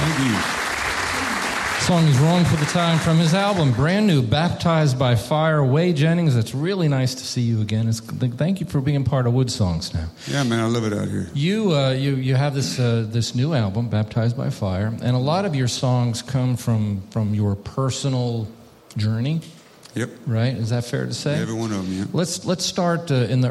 Thank you. Song is Wrong for the Time from his album, brand new, Baptized by Fire. Wade Jennings, it's really nice to see you again. Thank you for being part of Wood Songs now. Yeah, man, I love it out here. You have this new album, Baptized by Fire, and a lot of your songs come from your personal journey. Yep. Right? Is that fair to say? Every one of them, yeah. Let's start in the